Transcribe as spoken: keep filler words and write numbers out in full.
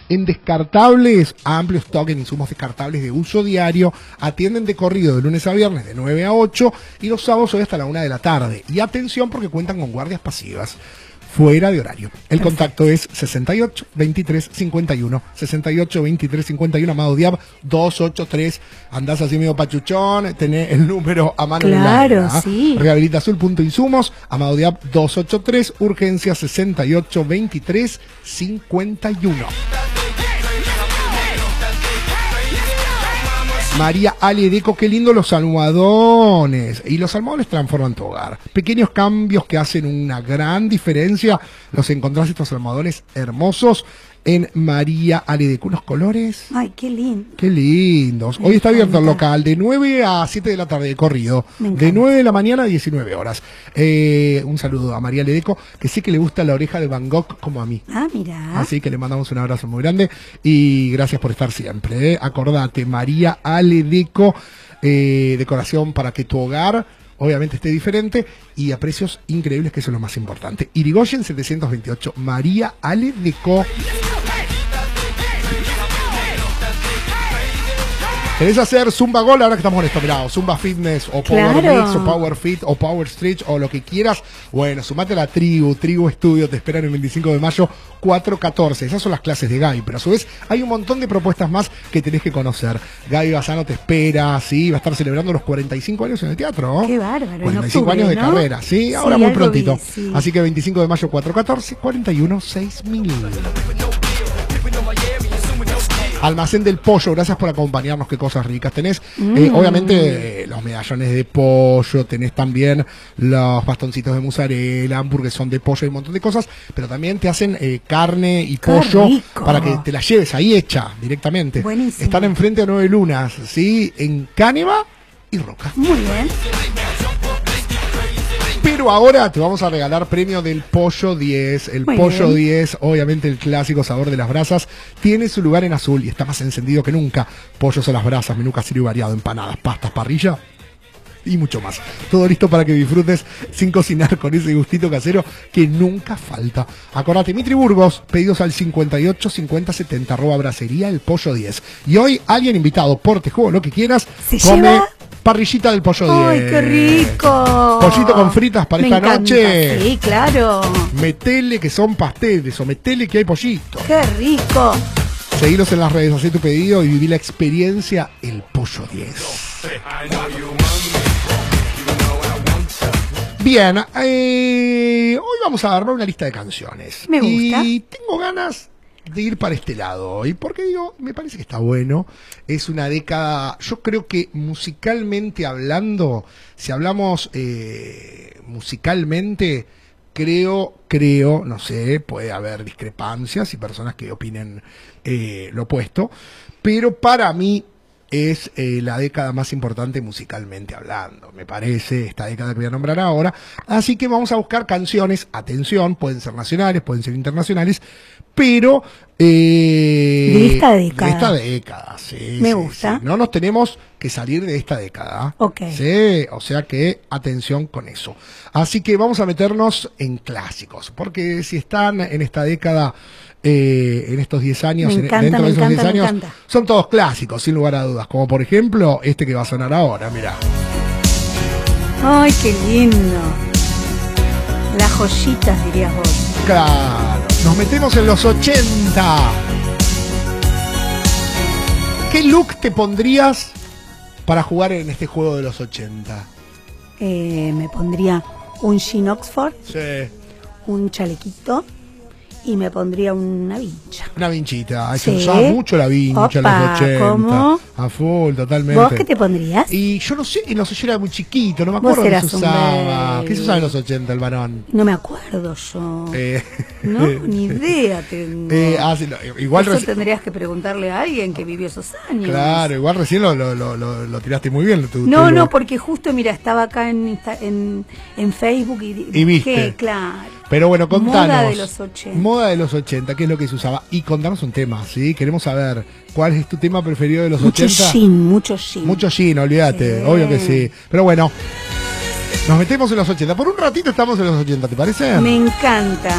En descartables, amplio stock en insumos descartables de uso diario. Atienden de corrido de lunes a viernes de nueve a ocho y los sábados hoy hasta la una de la tarde. Y atención porque cuentan con guardias pasivas fuera de horario. El Perfecto. Contacto es sesenta y ocho, veintitrés, cincuenta y uno. sesenta y ocho, veintitrés, cincuenta y uno, Amado Diab doscientos ochenta y tres. Andás así medio pachuchón, tenés el número a mano. Claro, en la sí. Rehabilitasul.insumos, Amado Diab doscientos ochenta y tres, urgencia sesenta y ocho, veintitrés, cincuenta y uno. María Ale Deco, qué lindo los almohadones. Y los almohadones transforman tu hogar. Pequeños cambios que hacen una gran diferencia. Los encontrás estos almohadones hermosos en María Ale Deco. Unos colores. Ay, qué lindo. Qué lindos. Me Hoy está abierto el encanta. local de nueve a siete de la tarde de corrido. Me encanta. De nueve de la mañana a diecinueve horas. Eh, un saludo a María Ale Deco, que sé que le gusta la oreja de Van Gogh como a mí. Ah, mira. Así que le mandamos un abrazo muy grande y gracias por estar siempre. ¿eh? Acordate, María Ale Deco, eh, decoración para que tu hogar obviamente esté diferente y a precios increíbles, que eso es lo más importante. Irigoyen setecientos veintiocho, María Ale Deco. ¿Querés hacer Zumba Gol? Ahora que estamos en esto, mirá, o Zumba Fitness, o Power Claro. Mix, o Power Fit, o Power Stretch, o lo que quieras. Bueno, sumate a la Tribu, Tribu Estudio, te esperan el veinticinco de mayo, cuatro catorce. Esas son las clases de Gaby, pero a su vez hay un montón de propuestas más que tenés que conocer. Gaby Bassano te espera, sí, va a estar celebrando los cuarenta y cinco años en el teatro, ¿no? Qué bárbaro, en cuarenta y cinco octubre, años de ¿no? carrera, sí, ahora Sí, muy algo prontito. vi, sí. Así que veinticinco de mayo, cuatro catorce, cuarenta y uno, seis mil. Almacén del Pollo, gracias por acompañarnos, qué cosas ricas tenés. Mm. Eh, obviamente eh, los medallones de pollo, tenés también los bastoncitos de mozzarella, hamburguesón de pollo y un montón de cosas, pero también te hacen eh, carne y Qué pollo rico. para que te la lleves ahí hecha directamente. Buenísimo. Están enfrente a Nueve Lunas, ¿sí? En Cáneva y Roca. Muy bien. Pero ahora te vamos a regalar premio del Pollo diez. El Muy Pollo bien. diez, obviamente el clásico sabor de las brasas, tiene su lugar en azul y está más encendido que nunca. Pollos a las brasas, menú casero y variado, empanadas, pastas, parrilla y mucho más. Todo listo para que disfrutes sin cocinar, con ese gustito casero que nunca falta. Acordate, Mitri Burgos, pedidos al cincuenta y ocho, cincuenta, setenta, arroba bracería el Pollo diez. Y hoy alguien invitado, porte, juego, lo que quieras, ¿Se come lleva? parrillita del Pollo ¡Ay, diez. qué rico! Pollito con fritas para Me esta encanta. noche. Sí, claro. Metele que son pasteles o metele que hay pollito. ¡Qué rico! Seguilos en las redes, hacé tu pedido y viví la experiencia El Pollo diez. Bien, eh, hoy vamos a armar una lista de canciones. Me gusta. Y tengo ganas de ir para este lado hoy, porque digo, me parece que está bueno. Es una década, yo creo que musicalmente hablando, si hablamos eh, musicalmente, creo, creo, no sé, puede haber discrepancias y personas que opinen eh, lo opuesto, pero para mí es eh, la década más importante musicalmente hablando, me parece, esta década que voy a nombrar ahora. Así que vamos a buscar canciones, atención, pueden ser nacionales, pueden ser internacionales, pero eh, De esta década. de esta década, sí. Me sí, gusta. sí. No nos tenemos que salir de esta década. Ok. Sí, o sea que atención con eso. Así que vamos a meternos en clásicos, porque si están en esta década, eh, en estos diez años, Me en- encanta, dentro me de esos encanta, diez me años, encanta. son todos clásicos, sin lugar a dudas, como por ejemplo este que va a sonar ahora, mirá. ¡Ay, qué lindo! Las joyitas, dirías vos. Claro, nos metemos en los ochenta. ¿Qué look te pondrías para jugar en este juego de los ochenta? Eh, me pondría un jean Oxford, Sí. un chalequito y me pondría una vincha. Una vinchita, ay, Sí. se usaba mucho la vincha en Opa, los ochenta. ¿cómo? A full, totalmente. ¿Vos qué te pondrías? Y yo no sé, en los ochenta era muy chiquito, no me Vos acuerdo qué eras se un usaba. baby. ¿Qué se usaba en los ochenta, el varón? No me acuerdo yo. Eh, No, ni idea tengo. eh, ah, sí, no, igual Eso reci- tendrías que preguntarle a alguien que vivió esos años. Claro, igual recién lo, lo, lo, lo- lo tiraste muy bien. Tu, No, tu no, look. porque justo, mira, estaba acá en, Insta- en, en Facebook y, Y viste. busqué, claro. Pero bueno, contanos. Moda de los ochenta. Moda de los ochenta, ¿qué es lo que se usaba? Y contanos un tema, ¿sí? Queremos saber cuál es tu tema preferido de los Mucho ochenta. jean, mucho jean. Mucho jean, olvídate, Sí. obvio que sí. Pero bueno, nos metemos en los ochenta. Por un ratito estamos en los ochenta, ¿te parece? Me encanta.